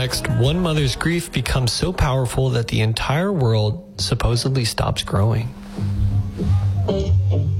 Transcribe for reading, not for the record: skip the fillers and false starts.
next, one mother's grief becomes so powerful that the entire world supposedly stops growing.